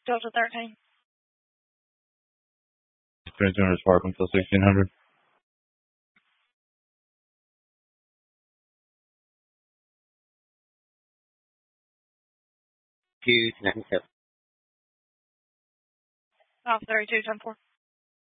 Delta 13. 2200 Spark until 1600. Off 32, 10-4.